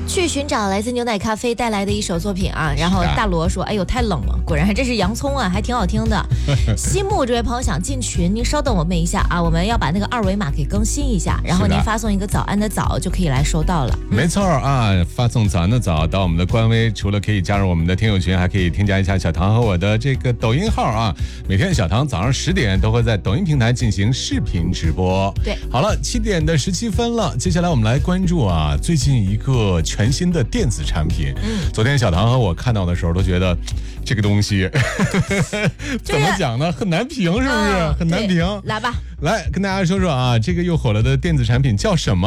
去寻找来自牛奶咖啡带来的一首作品啊，然后大罗说：“哎呦，太冷了，果然这是洋葱啊，还挺好听的。”西木这位朋友想进群，您稍等我们一下啊，我们要把那个二维码给更新一下，然后您发送一个早安的早就可以来收到了。 没错啊，发送早安的早到我们的官微，除了可以加入我们的听友群，还可以添加一下小唐和我的这个抖音号啊。每天小唐早上10点都会在抖音平台进行视频直播。 对， 好了，7点的17分了，接下来我们来关注啊最近一个全新的电子产品。昨天小唐和我看到的时候都觉得这个东西怎么讲呢？很难评，是不是？很难评。 来吧， 来跟大家说说啊，这个又火了的电子产品叫什么？